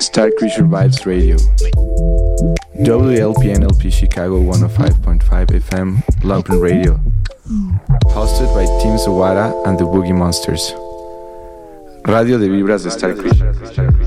Star Creature Vibes Radio. WLPNLP Chicago 105.5 FM, Lumpen Radio. Hosted by Tim Zawara and the Boogie Monsters. Radio de Vibras de Star Creature.